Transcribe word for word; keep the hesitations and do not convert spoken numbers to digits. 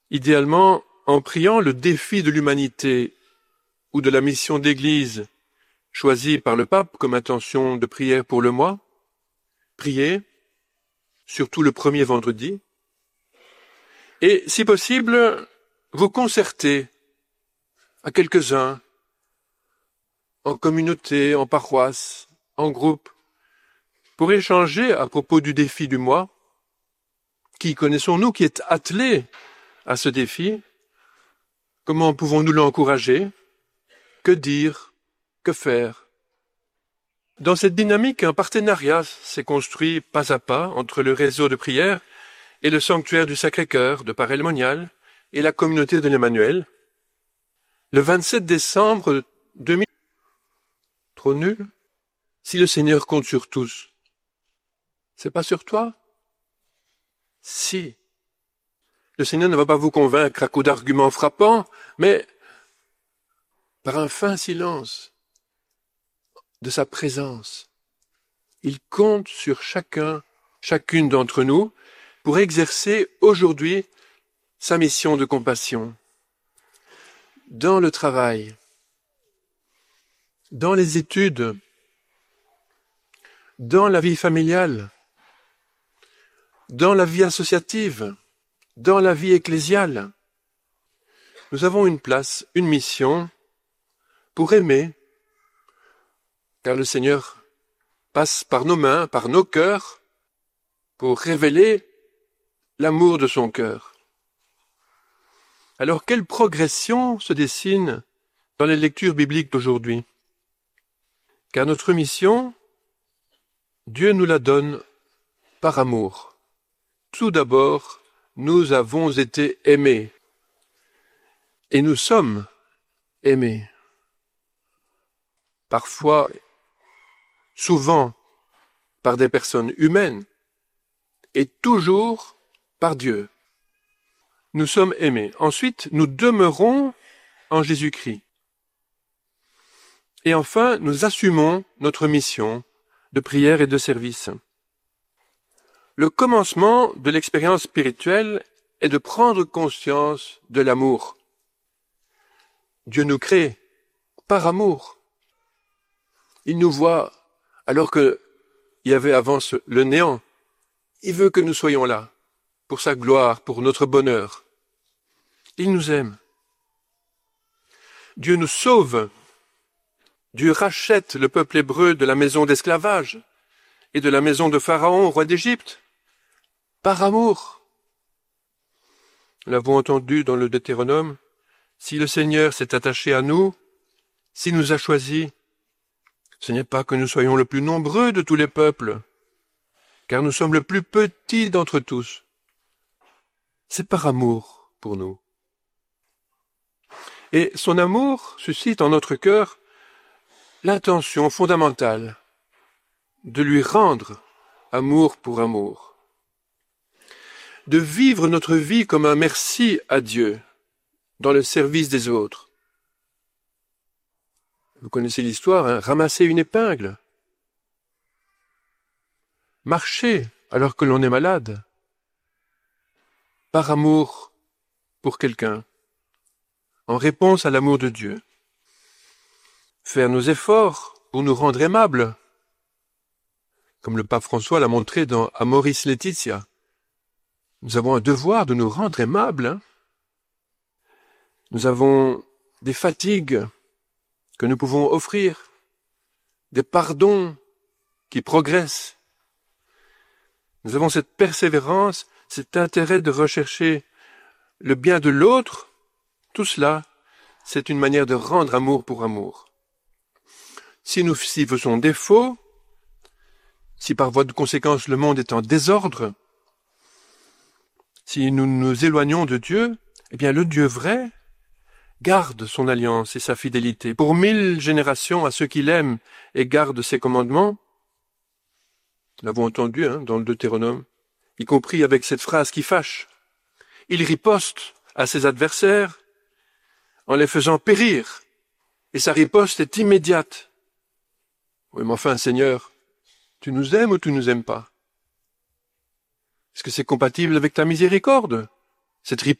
Idéalement, en priant le défi de l'humanité ou de la mission d'Église choisie par le pape comme intention de prière pour le mois, priez, surtout le premier vendredi, et si possible, vous concertez à quelques-uns, en communauté, en paroisse, en groupe, pour échanger à propos du défi du mois. Qui connaissons-nous qui est attelé à ce défi? Comment pouvons-nous l'encourager? Que dire? Que faire? Dans cette dynamique, un partenariat s'est construit pas à pas entre le réseau de prière et le sanctuaire du Sacré-Cœur de Paray-le-Monial et la communauté de l'Emmanuel. Le vingt-sept décembre deux mille, trop nul? Si le Seigneur compte sur tous, c'est pas sur toi? Si. Le Seigneur ne va pas vous convaincre à coups d'arguments frappants, mais par un fin silence de sa présence. Il compte sur chacun, chacune d'entre nous pour exercer aujourd'hui sa mission de compassion. Dans le travail, dans les études, dans la vie familiale, dans la vie associative, dans la vie ecclésiale, nous avons une place, une mission pour aimer, car le Seigneur passe par nos mains, par nos cœurs, pour révéler l'amour de son cœur. Alors, quelle progression se dessine dans les lectures bibliques d'aujourd'hui? Car notre mission, Dieu nous la donne par amour. Tout d'abord, nous avons été aimés. Et nous sommes aimés. Parfois, souvent, par des personnes humaines, et toujours par Dieu. Nous sommes aimés. Ensuite, nous demeurons en Jésus-Christ. Et enfin, nous assumons notre mission de prière et de service. Le commencement de l'expérience spirituelle est de prendre conscience de l'amour. Dieu nous crée par amour. Il nous voit alors qu'il y avait avant le néant. Il veut que nous soyons là, pour sa gloire, pour notre bonheur. Il nous aime. Dieu nous sauve. Dieu rachète le peuple hébreu de la maison d'esclavage et de la maison de Pharaon, roi d'Égypte, par amour. Nous l'avons entendu dans le Deutéronome, si le Seigneur s'est attaché à nous, s'il nous a choisis, ce n'est pas que nous soyons le plus nombreux de tous les peuples, car nous sommes le plus petit d'entre tous. C'est par amour pour nous. Et son amour suscite en notre cœur l'intention fondamentale de lui rendre amour pour amour, de vivre notre vie comme un merci à Dieu dans le service des autres. Vous connaissez l'histoire, hein? Ramasser une épingle, marcher alors que l'on est malade, par amour pour quelqu'un, en réponse à l'amour de Dieu. Faire nos efforts pour nous rendre aimables, comme le pape François l'a montré dans Amoris Laetitia. Nous avons un devoir de nous rendre aimables. Hein? Nous avons des fatigues que nous pouvons offrir, des pardons qui progressent. Nous avons cette persévérance, cet intérêt de rechercher le bien de l'autre. Tout cela, c'est une manière de rendre amour pour amour. Si nous s'y faisons défaut, si par voie de conséquence le monde est en désordre, si nous nous éloignons de Dieu, eh bien le Dieu vrai garde son alliance et sa fidélité pour mille générations à ceux qui l'aiment et gardent ses commandements. Nous l'avons entendu hein, dans le Deutéronome, y compris avec cette phrase qui fâche. Il riposte à ses adversaires en les faisant périr, et sa riposte est immédiate. Oui, mais enfin, Seigneur, tu nous aimes ou tu nous aimes pas? Est-ce que c'est compatible avec ta miséricorde, cette